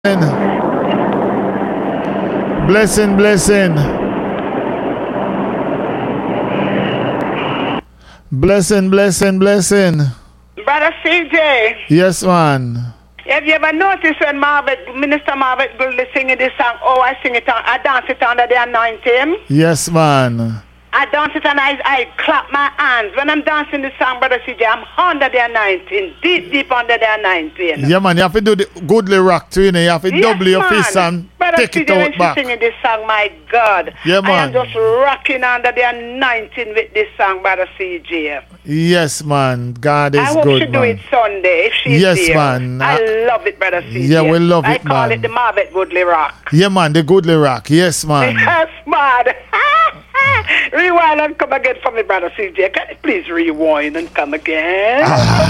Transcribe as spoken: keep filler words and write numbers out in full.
Blessing, blessing. Blessing, blessing, blessing. Brother C J. Yes, man. Have you ever noticed when Marvet, Minister Marvet Goldie singing this song, oh, I sing it on, I dance it under the anointing? Yes, man. I dance it and I, I clap my hands. When I'm dancing this song, Brother C J, I'm under the anointing, deep, deep under the anointing. Yeah, man, you have to do the goodly rock too, you know. You have to yes, double your man. fist and Brother take C J, it out when back. she's singing this song, my God. Yeah, man. I am just rocking under the anointing with this song, Brother C J. Yes, man. God is I hope good, she man. do it Sunday if she's yes, there. man. I, I love it, Brother C J. Yeah, we love I it, man. I call it the Marvet Goodly Rock. Yeah, man, the goodly rock. Yes, man. Yes, man. Rewind and come again for me, Brother C J. Can you please rewind and come again?